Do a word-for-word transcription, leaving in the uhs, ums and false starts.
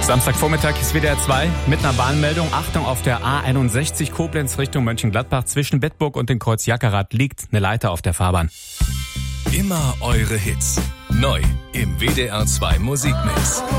Samstagvormittag ist W D R zwei mit einer Warnmeldung. Achtung, auf der A einundsechzig Koblenz Richtung Mönchengladbach zwischen Bedburg und dem Kreuz Jackerath liegt eine Leiter auf der Fahrbahn. Immer eure Hits. Neu im W D R zwei Musikmix.